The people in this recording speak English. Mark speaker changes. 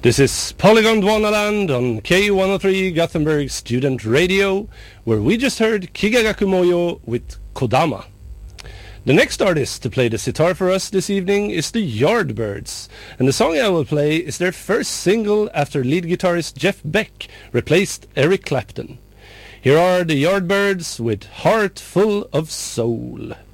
Speaker 1: This is Polygon Dwanaland on K103 Gothenburg Student Radio, where we just heard Kigagaku Moyo with Kodama. The next artist to play the sitar for us this evening is the Yardbirds, and the song I will play is their first single after lead guitarist Jeff Beck replaced Eric Clapton. Here are the Yardbirds with Heart Full of Soul.